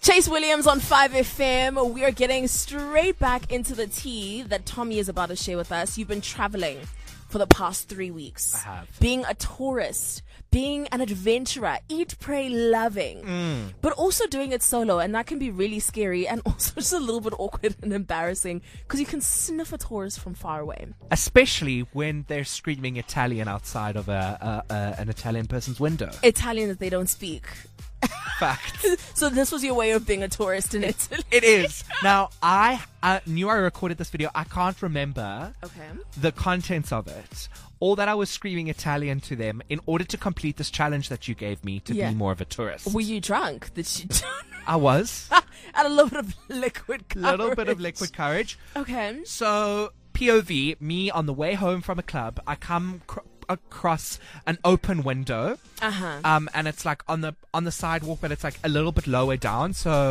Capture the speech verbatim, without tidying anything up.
Chase Williams on five F M. We are getting straight back into the tea that Tommy is about to share with us. You've been traveling for the past three weeks. I have. Being a tourist, being an adventurer, eat, pray, loving, Mm. but also doing it solo. And that can be really scary and also just a little bit awkward and embarrassing because you can sniff a tourist from far away. Especially when they're screaming Italian outside of a, a, a an Italian person's window. Italian that they don't speak. Fact. So this was your way of being a tourist in Italy. It is. Now, I uh, knew I recorded this video. I can't remember Okay. the contents of it. All that I was screaming Italian to them in order to complete this challenge that you gave me to Yeah. be more of a tourist. Were you drunk? Did you I was. add a little bit of liquid A courage? little bit of liquid courage. Okay. So, P O V, me on the way home from a club, I come cr- across an open window. Uh huh. Um, and it's like on the on the sidewalk, but it's like a little bit lower down. So